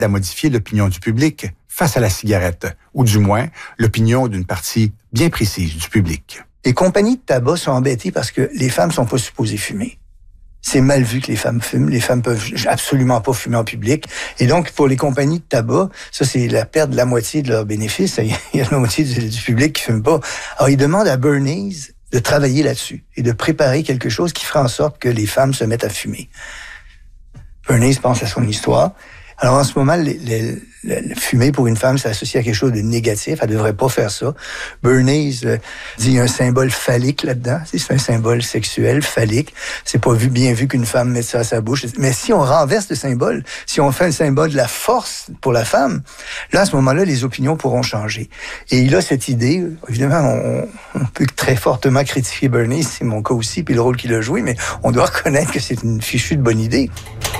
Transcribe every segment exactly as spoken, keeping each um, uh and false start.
à modifier l'opinion du public face à la cigarette, ou du moins l'opinion d'une partie bien précise du public. Les compagnies de tabac sont embêtées parce que les femmes sont pas supposées fumer. C'est mal vu que les femmes fument. Les femmes peuvent absolument pas fumer en public. Et donc, pour les compagnies de tabac, ça, c'est la perte de la moitié de leurs bénéfices. Il y a la moitié du, du public qui fume pas. Alors, ils demandent à Bernays de travailler là-dessus et de préparer quelque chose qui fera en sorte que les femmes se mettent à fumer. Bernays pense à son histoire. Alors, en ce moment, le, le, le, fumer pour une femme, c'est associé à quelque chose de négatif. Elle devrait pas faire ça. Bernays euh, dit un symbole phallique là-dedans. C'est un symbole sexuel, phallique. C'est pas vu, bien vu qu'une femme mette ça à sa bouche. Mais si on renverse le symbole, si on fait le symbole de la force pour la femme, là, à ce moment-là, les opinions pourront changer. Et il a cette idée. Évidemment, on, on peut très fortement critiquer Bernays, c'est mon cas aussi, puis le rôle qu'il a joué, mais on doit reconnaître que c'est une fichue de bonne idée.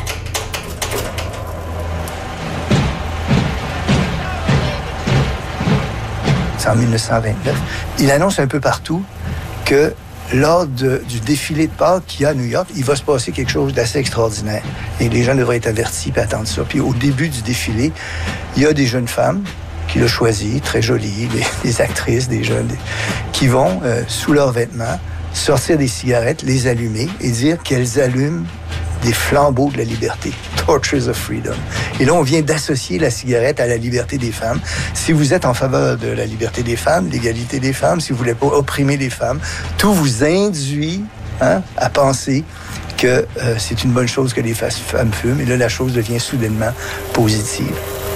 C'est en dix-neuf cent vingt-neuf. Il annonce un peu partout que lors de, du défilé de Pâques qu'il y a à New York, il va se passer quelque chose d'assez extraordinaire. Et les gens devraient être avertis et attendre ça. Puis au début du défilé, il y a des jeunes femmes qu'il a choisies, très jolies, des, des actrices, des jeunes, des, qui vont, euh, sous leurs vêtements, sortir des cigarettes, les allumer et dire qu'elles allument des flambeaux de la liberté. Torches of freedom. Et là, on vient d'associer la cigarette à la liberté des femmes. Si vous êtes en faveur de la liberté des femmes, l'égalité des femmes, si vous voulez pas opprimer les femmes, tout vous induit hein, à penser que euh, c'est une bonne chose que les femmes fument. Et là, la chose devient soudainement positive.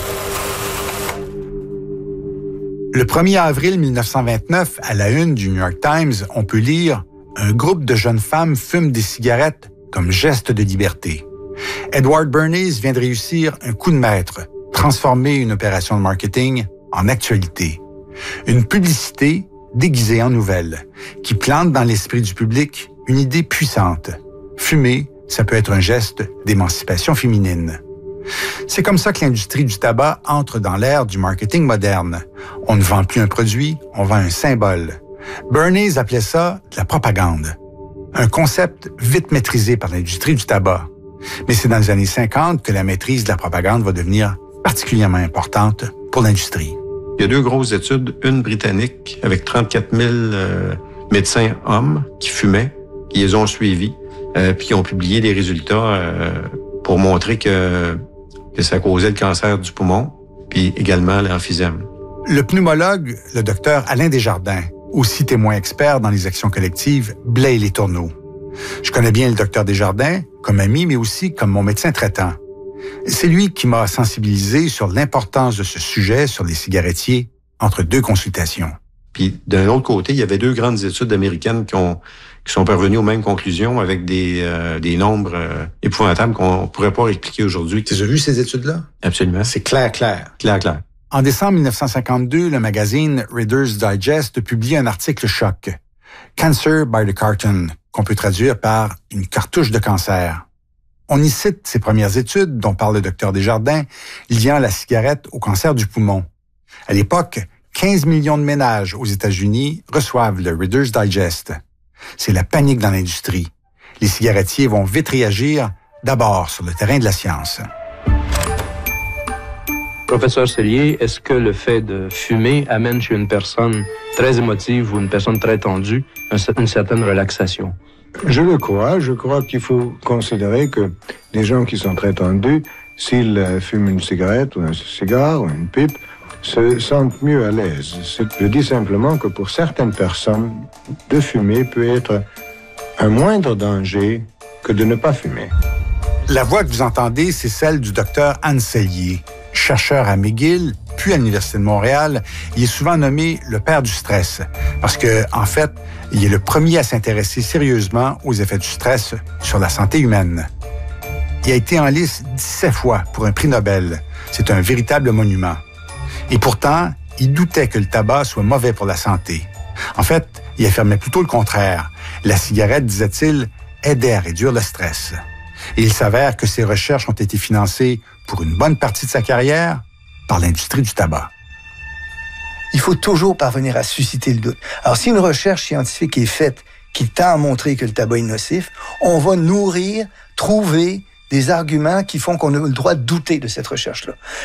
Le premier avril mille neuf cent vingt-neuf, à la une du New York Times, on peut lire « Un groupe de jeunes femmes fument des cigarettes comme geste de liberté ». Edward Bernays vient de réussir un coup de maître, transformer une opération de marketing en actualité. Une publicité déguisée en nouvelle, qui plante dans l'esprit du public une idée puissante. Fumer, ça peut être un geste d'émancipation féminine. C'est comme ça que l'industrie du tabac entre dans l'ère du marketing moderne. On ne vend plus un produit, on vend un symbole. Bernays appelait ça de la propagande. Un concept vite maîtrisé par l'industrie du tabac. Mais c'est dans les années cinquante que la maîtrise de la propagande va devenir particulièrement importante pour l'industrie. Il y a deux grosses études, une britannique avec trente-quatre mille euh, médecins hommes qui fumaient, qui les ont suivis, euh, puis qui ont publié des résultats euh, pour montrer que, que ça causait le cancer du poumon, puis également l'emphysème. Le pneumologue, le docteur Alain Desjardins, aussi témoin expert dans les actions collectives, blaye les tourneaux. Je connais bien le docteur Desjardins, comme ami, mais aussi comme mon médecin traitant. C'est lui qui m'a sensibilisé sur l'importance de ce sujet sur les cigarettiers entre deux consultations. Puis, d'un autre côté, il y avait deux grandes études américaines qui, ont, qui sont parvenues aux mêmes conclusions avec des, euh, des nombres euh, épouvantables qu'on ne pourrait pas expliquer aujourd'hui. Tu as vu ces études-là? Absolument. C'est clair, clair. Clair, clair. En décembre mille neuf cent cinquante-deux, le magazine Reader's Digest publie un article choc, « Cancer by the Carton », qu'on peut traduire par « une cartouche de cancer ». On y cite ces premières études dont parle le docteur Desjardins, liant la cigarette au cancer du poumon. À l'époque, quinze millions de ménages aux États-Unis reçoivent le Reader's Digest. C'est la panique dans l'industrie. Les cigarettiers vont vite réagir, d'abord sur le terrain de la science. Professeur Cellier, est-ce que le fait de fumer amène chez une personne très émotive ou une personne très tendue une certaine relaxation? Je le crois. Je crois qu'il faut considérer que les gens qui sont très tendus, s'ils fument une cigarette ou un cigare ou une pipe, se sentent mieux à l'aise. Je dis simplement que pour certaines personnes, de fumer peut être un moindre danger que de ne pas fumer. La voix que vous entendez, c'est celle du docteur Anne Cellier. Chercheur à McGill, puis à l'Université de Montréal, il est souvent nommé le père du stress, parce que, en fait, il est le premier à s'intéresser sérieusement aux effets du stress sur la santé humaine. Il a été en lice dix-sept fois pour un prix Nobel. C'est un véritable monument. Et pourtant, il doutait que le tabac soit mauvais pour la santé. En fait, il affirmait plutôt le contraire. La cigarette, disait-il, aidait à réduire le stress. Et il s'avère que ses recherches ont été financées pour une bonne partie de sa carrière par l'industrie du tabac. Il faut toujours parvenir à susciter le doute. Alors, si une recherche scientifique est faite qui tend à montrer que le tabac est nocif, on va nourrir, trouver des arguments qui font qu'on a le droit de douter de cette recherche-là.